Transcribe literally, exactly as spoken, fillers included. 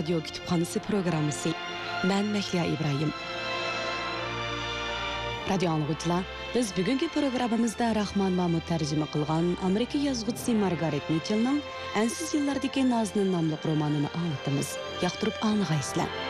Radio Kütüphanesi programması. Ben Mehliya İbrahim. Radio anlıqçılar, biz bugünkü programımızda Rahman Mahmud tərcümə qılğan Amerika yazğıçısı Margaret Mitchell'ның Ensiz yıllardaki Nazlı namlıq romanını anlatımız. Yaqtırıp anlığaysızlar.